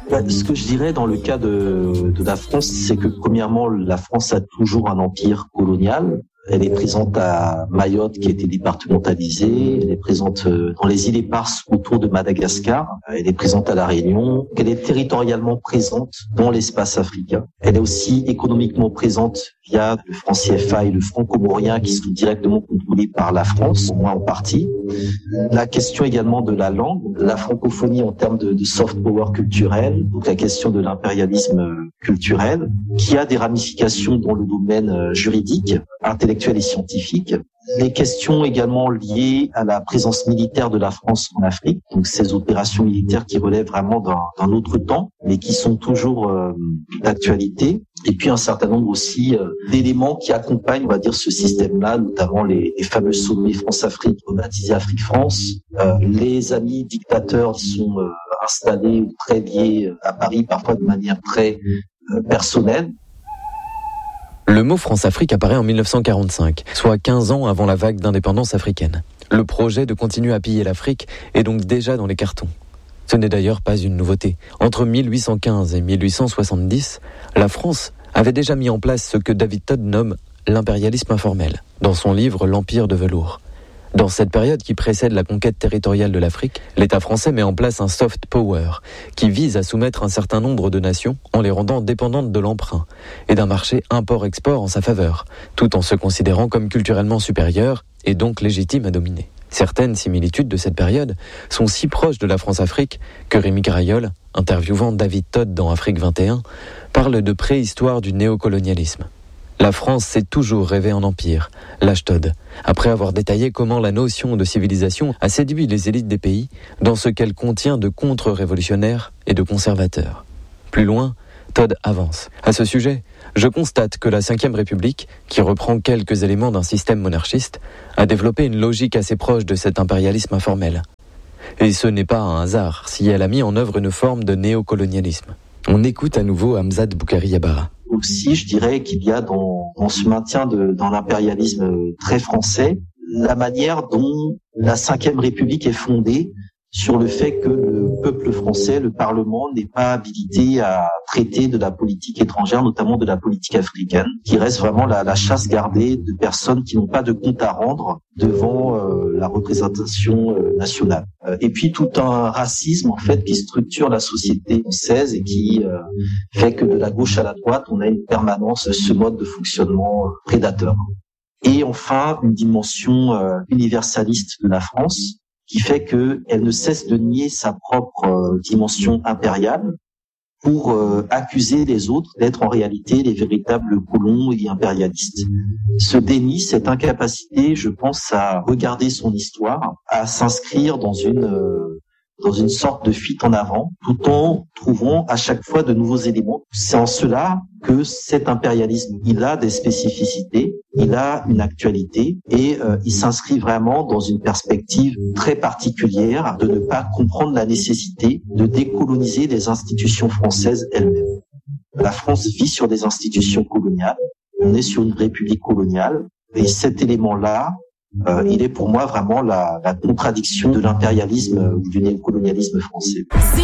Ce que je dirais dans le cas de la France, c'est que premièrement, la France a toujours un empire colonial. Elle est présente à Mayotte, qui a été départementalisée. Elle est présente dans les îles éparses autour de Madagascar. Elle est présente à La Réunion. Elle est territorialement présente dans l'espace africain. Elle est aussi économiquement présente via le franc CFA et le franc comorien, qui sont directement contrôlés par la France, au moins en partie. La question également de la langue, la francophonie en termes de soft power culturel, donc la question de l'impérialisme culturel, qui a des ramifications dans le domaine juridique, intellectuel et scientifique. Les questions également liées à la présence militaire de la France en Afrique, donc ces opérations militaires qui relèvent vraiment d'un autre temps, mais qui sont toujours d'actualité. Et puis un certain nombre aussi d'éléments qui accompagnent, on va dire, ce système-là, notamment les fameux sommets France-Afrique, rebaptisés Afrique-France, les amis dictateurs qui sont installés ou très liés à Paris, parfois de manière très personnelle. Le mot France-Afrique apparaît en 1945, soit 15 ans avant la vague d'indépendance africaine. Le projet de continuer à piller l'Afrique est donc déjà dans les cartons. Ce n'est d'ailleurs pas une nouveauté. Entre 1815 et 1870, la France avait déjà mis en place ce que David Todd nomme l'impérialisme informel, dans son livre L'Empire de velours. Dans cette période qui précède la conquête territoriale de l'Afrique, l'État français met en place un soft power qui vise à soumettre un certain nombre de nations en les rendant dépendantes de l'emprunt et d'un marché import-export en sa faveur, tout en se considérant comme culturellement supérieurs et donc légitimes à dominer. Certaines similitudes de cette période sont si proches de la France-Afrique que Rémi Graillol, interviewant David Todd dans Afrique 21, parle de préhistoire du néocolonialisme. La France s'est toujours rêvée en empire, lâche Todd, après avoir détaillé comment la notion de civilisation a séduit les élites des pays dans ce qu'elle contient de contre-révolutionnaires et de conservateurs. Plus loin, Todd avance. À ce sujet, je constate que la Ve République, qui reprend quelques éléments d'un système monarchiste, a développé une logique assez proche de cet impérialisme informel. Et ce n'est pas un hasard si elle a mis en œuvre une forme de néocolonialisme. On écoute à nouveau Hamzat Boukari Yabara. Aussi, je dirais qu'il y a dans ce maintien dans l'impérialisme très français, la manière dont la Ve République est fondée sur le fait que le peuple français, le Parlement, n'est pas habilité à traiter de la politique étrangère, notamment de la politique africaine, qui reste vraiment la chasse gardée de personnes qui n'ont pas de compte à rendre devant la représentation nationale. Et puis tout un racisme en fait qui structure la société française et qui fait que de la gauche à la droite, on a une permanence de ce mode de fonctionnement prédateur. Et enfin, une dimension universaliste de la France, qui fait qu'elle ne cesse de nier sa propre dimension impériale pour accuser les autres d'être en réalité les véritables colons et impérialistes. Ce déni, cette incapacité, je pense, à regarder son histoire, à s'inscrire dans une sorte de fuite en avant, tout en trouvant à chaque fois de nouveaux éléments. C'est en cela que cet impérialisme, il a des spécificités, il a une actualité et il s'inscrit vraiment dans une perspective très particulière de ne pas comprendre la nécessité de décoloniser les institutions françaises elles-mêmes. La France vit sur des institutions coloniales, on est sur une république coloniale et cet élément-là, il est pour moi vraiment la contradiction de l'impérialisme ou du néocolonialisme français.